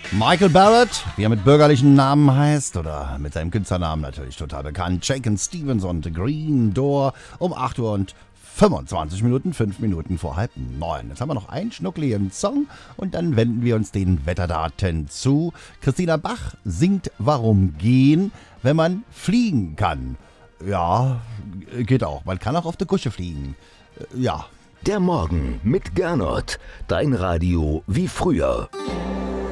Michael Barrett, wie er mit bürgerlichen Namen heißt, oder mit seinem Künstlernamen natürlich total bekannt, Shakin' Stevens und The Green Door um 8 Uhr und 25 Minuten, 5 Minuten vor 8:30. Jetzt haben wir noch einen schnuckligen Song und dann wenden wir uns den Wetterdaten zu. Christina Bach singt Warum gehen, wenn man fliegen kann. Ja, geht auch. Man kann auch auf der Kusche fliegen. Ja. Der Morgen mit Gernot. Dein Radio wie früher.